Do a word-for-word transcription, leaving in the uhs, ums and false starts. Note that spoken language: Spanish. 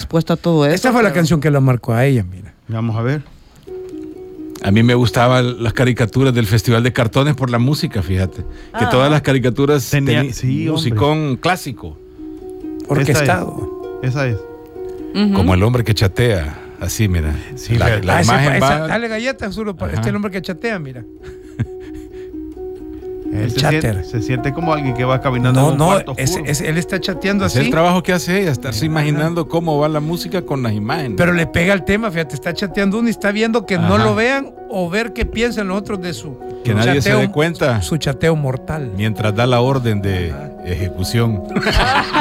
dispuesto a todo eso. Esta fue pero... la canción que la marcó a ella, mira. Vamos a ver. A mí me gustaban las caricaturas del Festival de Cartones por la música, fíjate. Que Ah. todas las caricaturas Tenía- tenían sí, musicón clásico. Orquestado. Esa es. Ujú. Como el hombre que chatea. Así, mira. Sí, la, pero- la Ah, ese- imagen esa- va... dale galletas, solo para Ajá. este hombre que chatea, mira. Eh, El se, chatter. siente, se siente como alguien que va caminando No, en un no, cuarto ese- oscuro. ese- él está chateando Es así, el trabajo que hace ella, estarse imaginando cómo va la música con las imágenes. pero le pega el tema, fíjate, está chateando uno y está viendo que no Ajá. lo vean o ver qué piensan los otros de su Que nadie se dé cuenta. su chateo mortal. Mientras da la orden de ejecución.